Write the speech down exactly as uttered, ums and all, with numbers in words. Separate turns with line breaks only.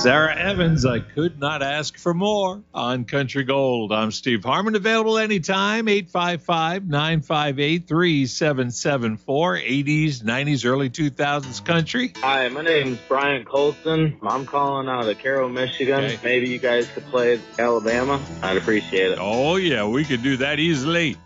Sarah Evans, I could not ask for more on Country Gold. I'm Steve Harmon, available anytime, eight five five, nine five eight, three seven seven four, eighties, nineties, early two thousands country.
Hi, my name's Brian Colson. I'm calling out of Cairo, Michigan.
Okay.
Maybe you guys could play Alabama. I'd appreciate it.
Oh, yeah, we could do that easily.